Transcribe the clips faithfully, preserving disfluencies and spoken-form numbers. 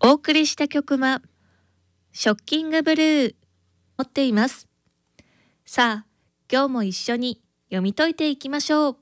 お送りした曲は、ショッキングブルー、持っています。さあ、今日も一緒に読み解いていきましょう。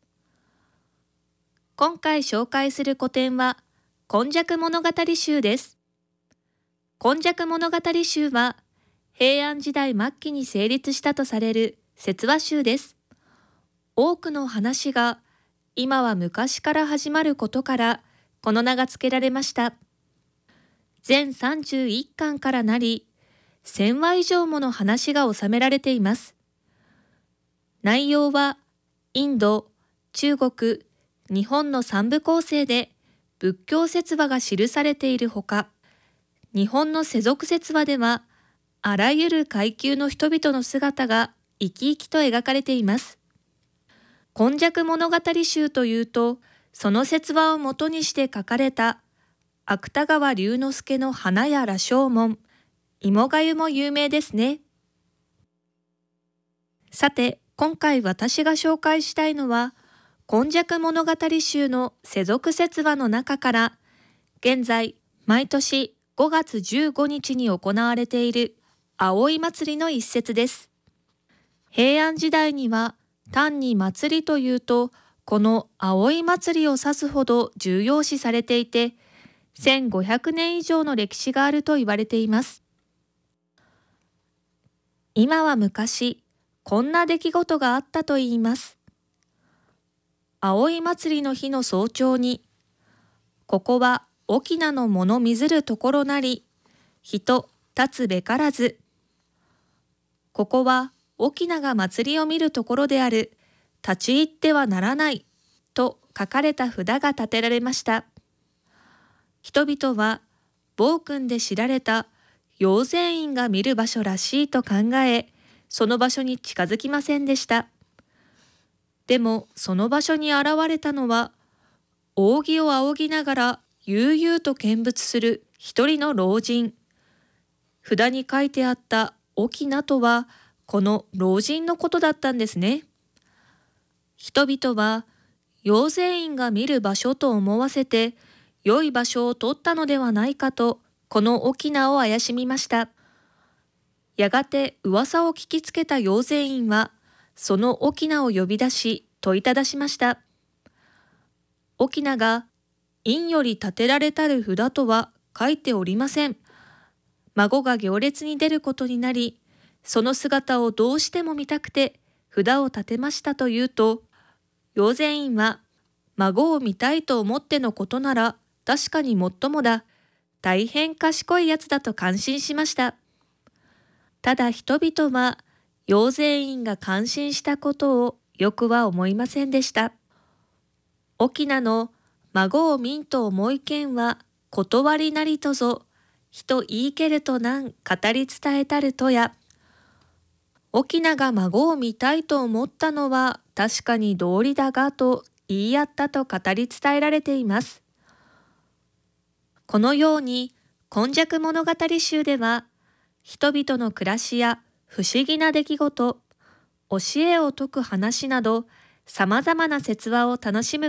今回紹介する古典は、今昔物語集です。今昔物語集は、平安時代末期に成立したとされる説話集です。多くの話が、今は昔から始まることから、この名が付けられました。全さんじゅういっかんからなり、せんわ以上もの話が収められています。内容は、インド、中国、日本の三部構成で仏教説話が記されているほか、日本の世俗説話では、あらゆる階級の人々の姿が生き生きと描かれています。今昔物語集というと、その説話をもとにして書かれた芥川龍之介の花や羅生門、芋がゆも有名ですね。さて、今回私が紹介したいのは、今昔物語集の世俗説話の中から、現在、毎年ごがつじゅうごにちに行われている葵祭の一節です。平安時代には、単に祭りというと、この葵祭を指すほど重要視されていて、せんごひゃくねん以上の歴史があると言われています。今は昔、こんな出来事があったといいます。葵祭の日の早朝に、ここは翁の物見ずるところなり、人立つべからず。ここは翁が祭りを見るところである、立ち入ってはならない、と書かれた札が立てられました。人々は、暴君で知られた陽禅院が見る場所らしいと考え、その場所に近づきませんでした。でも、その場所に現れたのは、扇を仰ぎながら悠々と見物する一人の老人。札に書いてあった翁とは、この老人のことだったんですね。人々は、陽禅院が見る場所と思わせて、良い場所を取ったのではないかと、この翁を怪しみました。やがて噂を聞きつけた陽禅院は、その翁を呼び出し、問いただしました。翁が、院より立てられたる札とは書いておりません。孫が行列に出ることになり、その姿をどうしても見たくて、札を立てましたと言うと、陽禅院は、孫を見たいと思ってのことなら、確かにもっともだ。大変賢いやつだと感心しました。ただ人々は、陽禅院が感心したことをよくは思いませんでした。翁の孫を見んと思いけんは、断りなりとぞ、人言いけるとなん語り伝えたるとや。翁が孫を見たいと思ったのは確かに道理だがと言い合ったと語り伝えられています。このように、今昔物語集では、人々の暮らしや不思議な出来事、教えを説く話など、さまざまな説話を楽しむ